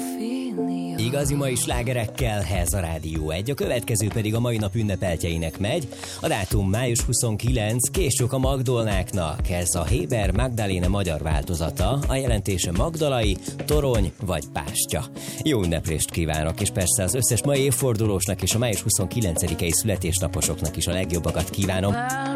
Igazi mai slágerekkel ez a Rádió 1, a következő pedig a mai nap ünnepeltjeinek megy. A dátum május 29, késők a Magdolnáknak, ez a Héber Magdaléne magyar változata, a jelentése Magdalai, torony vagy pástya. Jó ünneplést kívánok, és persze az összes mai évfordulósnak és a május 29-i születésnaposoknak is a legjobbakat kívánom.